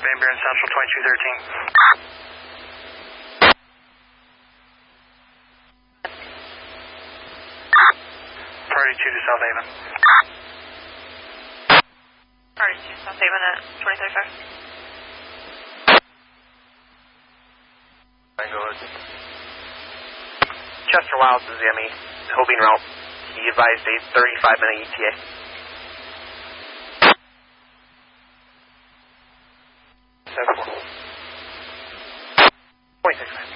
Van Buren Central 2213. Priority 2 to South Haven. Priority 2 South Haven at 2035. Go ahead. Chester Wiles is the ME, Hobing route. He advised a 35-minute ETA. Point 6.